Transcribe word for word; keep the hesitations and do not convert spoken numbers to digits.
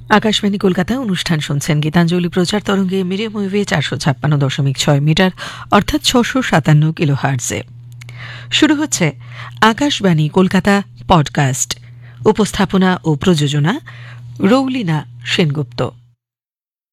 আকাশবাণী কলকাতা অনুষ্ঠান শুনছেন। গীতাঞ্জলি প্রচার তরঙ্গে মিডিয়াম ওয়েভে চারশো ছাপ্পান্ন দশমিক ছয় মিটার অর্থাৎ ছশো সাতান্ন কিলো হার্টজে শুরু হচ্ছে আকাশবাণী কলকাতা পডকাস্ট। উপস্থাপনা ও প্রযোজনা রৌলিনা সেনগুপ্ত।